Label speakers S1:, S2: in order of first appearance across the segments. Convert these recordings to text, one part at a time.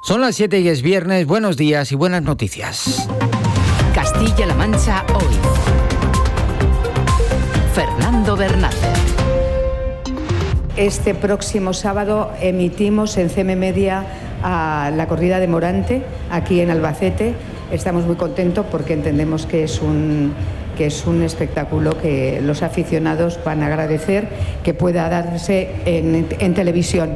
S1: Son las 7 y es viernes. Buenos días y buenas noticias.
S2: Castilla-La Mancha hoy. Fernando Bernácer.
S3: Este próximo sábado emitimos en CM Media a la corrida de Morante, aquí en Albacete. Estamos muy contentos porque entendemos que es un espectáculo que los aficionados van a agradecer que pueda darse en televisión.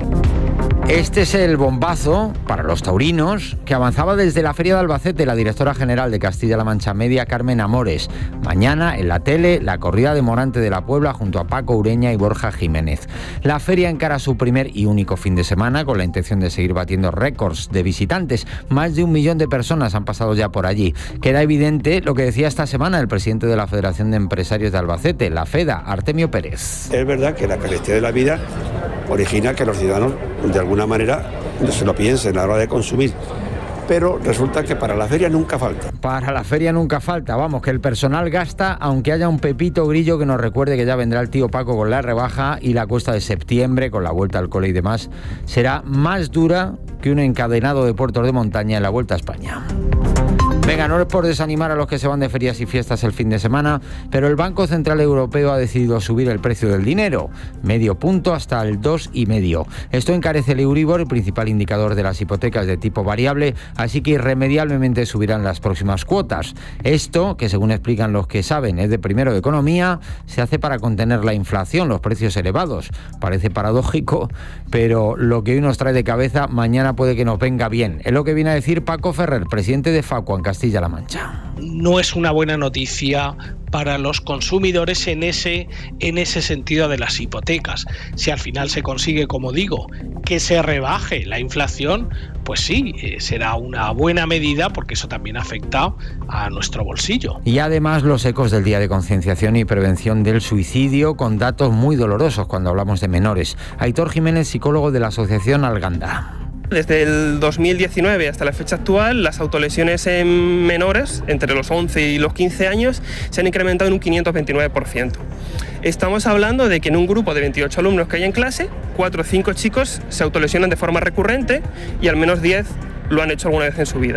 S1: Este es el bombazo para los taurinos que avanzaba desde la Feria de Albacete la directora general de Castilla-La Mancha Media, Carmen Amores. Mañana en la tele, la corrida de Morante de la Puebla junto a Paco Ureña y Borja Jiménez. La feria encara su primer y único fin de semana con la intención de seguir batiendo récords de visitantes. Más de 1 millón de personas han pasado ya por allí. Queda evidente lo que decía esta semana el presidente de la Federación de Empresarios de Albacete, la FEDA, Artemio Pérez.
S4: Es verdad que la carestía de la vida origina que los ciudadanos de alguna manera se lo piensen a la hora de consumir, pero resulta que para la feria nunca falta.
S1: Para la feria nunca falta, vamos, que el personal gasta aunque haya un Pepito Grillo que nos recuerde que ya vendrá el tío Paco con la rebaja, y la cuesta de septiembre con la vuelta al cole y demás será más dura que un encadenado de puertos de montaña en la Vuelta a España. Venga, no es por desanimar a los que se van de ferias y fiestas el fin de semana, pero el Banco Central Europeo ha decidido subir el precio del dinero, medio punto hasta el 2,5. Esto encarece el Euribor, el principal indicador de las hipotecas de tipo variable, así que irremediablemente subirán las próximas cuotas. Esto, que según explican los que saben es de primero de economía, se hace para contener la inflación, los precios elevados. Parece paradójico, pero lo que hoy nos trae de cabeza, mañana puede que nos venga bien. Es lo que viene a decir Paco Ferrer, presidente de Facua en Castilla-La Mancha.
S5: No es una buena noticia para los consumidores en ese sentido de las hipotecas. Si al final se consigue, como digo, que se rebaje la inflación, pues sí, será una buena medida porque eso también afecta a nuestro bolsillo.
S1: Y además los ecos del Día de Concienciación y Prevención del Suicidio, con datos muy dolorosos cuando hablamos de menores. Aitor Jiménez, psicólogo de la Asociación Alganda.
S6: Desde el 2019 hasta la fecha actual, las autolesiones en menores, entre los 11 y los 15 años, se han incrementado en un 529%. Estamos hablando de que en un grupo de 28 alumnos que hay en clase, 4 o 5 chicos se autolesionan de forma recurrente y al menos 10 lo han hecho alguna vez en su vida.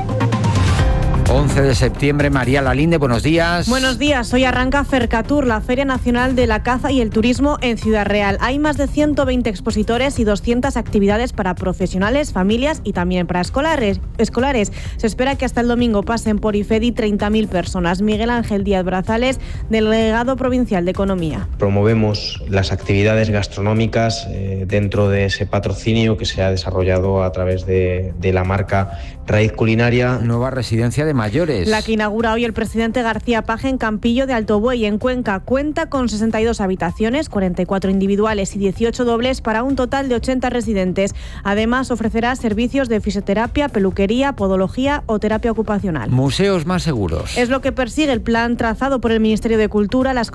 S1: 11 de septiembre, María Lalinde, buenos días.
S7: Buenos días, hoy arranca Fercatur, la Feria Nacional de la Caza y el Turismo en Ciudad Real. Hay más de 120 expositores y 200 actividades para profesionales, familias y también para escolares. Se espera que hasta el domingo pasen por IFEDI 30.000 personas. Miguel Ángel Díaz Brazales, delegado provincial de Economía.
S8: Promovemos las actividades gastronómicas dentro de ese patrocinio que se ha desarrollado a través de la marca Raíz Culinaria.
S1: Nueva residencia de mayores.
S7: La que inaugura hoy el presidente García Paje en Campillo de Alto Buey, en Cuenca. Cuenta con 62 habitaciones, 44 individuales y 18 dobles para un total de 80 residentes. Además, ofrecerá servicios de fisioterapia, peluquería, podología o terapia ocupacional.
S1: Museos más seguros.
S7: Es lo que persigue el plan trazado por el Ministerio de Cultura. Las